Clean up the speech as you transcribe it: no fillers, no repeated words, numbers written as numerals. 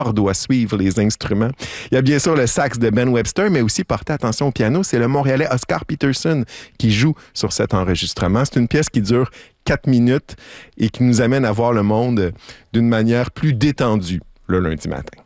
doit suivre les instruments. Il y a bien sûr le sax de Ben Webster, mais aussi, portez attention au piano, c'est le Montréalais Oscar Peterson qui joue sur cet enregistrement. C'est une pièce qui dure 4 minutes et qui nous amène à voir le monde d'une manière plus détendue le lundi matin.